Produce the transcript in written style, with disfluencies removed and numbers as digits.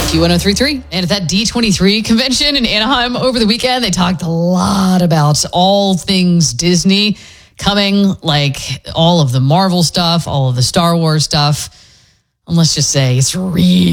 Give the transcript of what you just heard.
Q1033. And at that D23 convention in Anaheim over the weekend, they talked a lot about all things Disney coming, like all of the Marvel stuff, all of the Star Wars stuff. And let's just say it's really